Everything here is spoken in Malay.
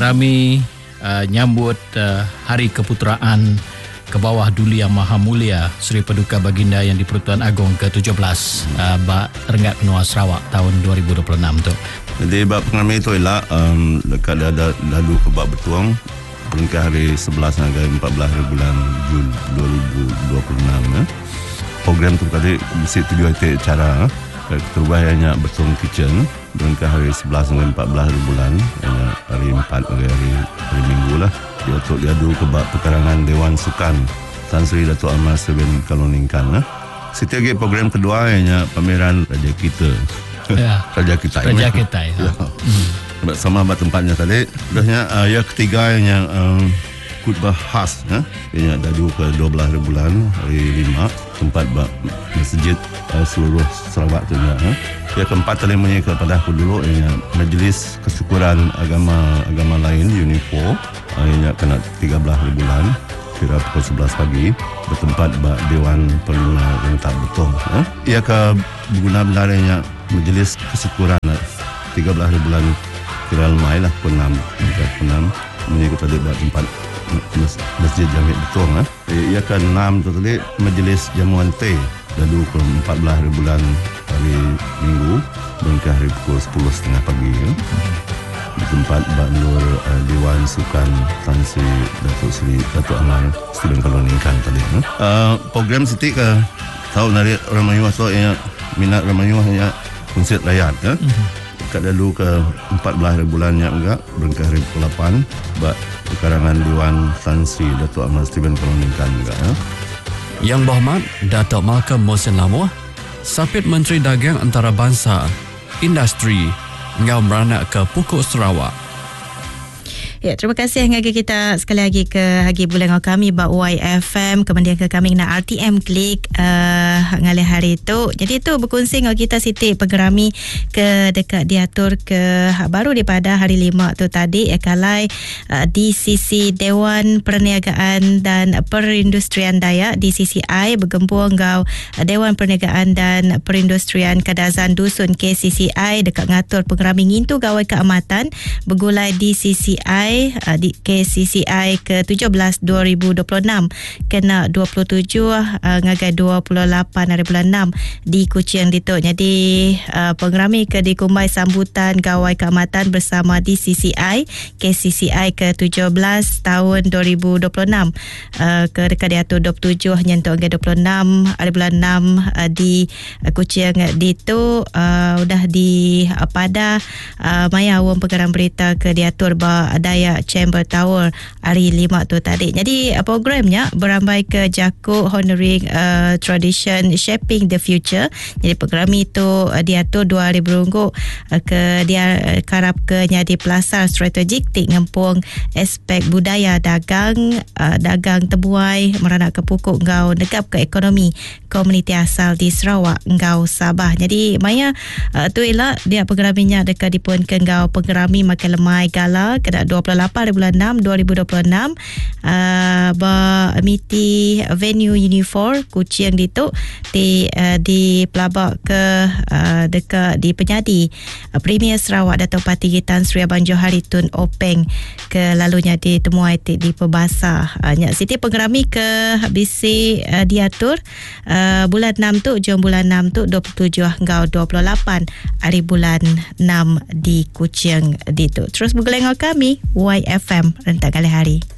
pengerami nyambut Hari Keputeraan ke bawah Duli Yang Maha Mulia Seri Paduka Baginda Yang di-Pertuan Agong ke-17 Bak Renggat Benua Sarawak tahun 2026 tu. Jadi bak pengerami itu ialah dekat lalu ke bak bertuang ke hari 11 hingga 14 bulan Jun 2026. Program tu tadi mesti tujuh cara terubahnya bertuang kitchen dan ke hari 11 hingga 14 bulan hari 4 hingga hari Minggu lah. Dia untuk diadu ke bak perkarangan Dewan Sukan Tan Sri Datuk Amar Seben Kaloningkan. Setiap lagi program kedua ianya pameran Raja Kita. Ya. Raja Kita. Ya. Sama bat tempatnya tadi. Udahnya yang ketiga yang khutbah khas yang dadu ke 12 bulan hari 5 tempat bak masjid seluruh Sarawak tu yang keempat tadi menyebut kepada aku dulu yang Majlis Kesyukuran Agama Lain UNIFO yang kena 13 bulan kira pukul 11 pagi bertempat bak Dewan Perluna yang tak betul ia ke berguna belarnya Majlis Kesyukuran 13 bulan kira lemai lah penam menyebut tadi buat tempat masjid Jami Betul ia ke 6 tu tadi Majlis Jamuan Teh lalu ke 14 bulan hari Minggu dan ke hari pukul 10.30 pagi di tempat Bak Nur Dewan Sukan Tan Sri Datuk Amar Seben Kaloningkan tadi program Siti ke tahu dari orang Melayu so yang minat orang Melayu hanya konsert rakyat kat lalu ke 14 bulan yang enggak berangkat hari 8 bak perkarangan Dewan Tan Sri Datuk Amar Seben Kaloningkan juga Yang Berhormat Datuk Malcolm Mohsen Lamoh, Sapit Menteri Dagang Antarabangsa Industri ngau meranak ke Pokok Sarawak. Ya, terima kasih ngagi kita sekali lagi ke hagi bulan kami ba YFM kemudian ke kami na RTM Klik ngalih hari itu. Jadi itu berkongsi dengan kita Siti pengerami ke dekat diatur ke baru daripada hari 5 tu tadi kalai DCC Dewan Perniagaan dan Perindustrian Dayak DCCI bergempur ngau Dewan Perniagaan dan Perindustrian Kadazan Dusun KCCI dekat ngatur pengerami ngintu gawai keamatan bergulai DCCI di KCCI ke-17 2026 kena 27 ngagai 28 hari bulan 6 di Kuching Ditok. Jadi pengerami ke dikumbai sambutan gawai keamatan bersama DCCI KCCI ke-17 tahun 2026 ke dekat diatur 27 nyentuh ngagai 26 hari bulan 6 di Kuching Ditok udah di pada maya awam pengarang berita ke diatur ba Dayak Chamber Tower hari 5 tu tadi. Jadi programnya berambai ke Jakuk Honoring Tradition Shaping the Future. Jadi program itu diatur RM2,000 ke dia karap ke nyadi pelasar strategik tik ngempung aspek budaya dagang tebuai meranak ke pokok ngau negap ke ekonomi komuniti asal di Sarawak ngau Sabah. Jadi maya tu ialah dia programinya dekat dipun ke ngau pengerami makan lemai gala kena 28 bulan 6 2026 miti venue Unifor Kuching Ditok di pelabak ke dekat di penyadi Premier Sarawak Datuk Pati Tan Sri Abang Johari Tun Openg ke lalunya ditemuai di Perbasa Nyak Siti pengerami ke bisi diatur bulan 6 tu jom bulan 6 tu 27 hingga 28 hari bulan 6 di Kuching Ditok. Terus bergeleng kami YFM rentak kali hari.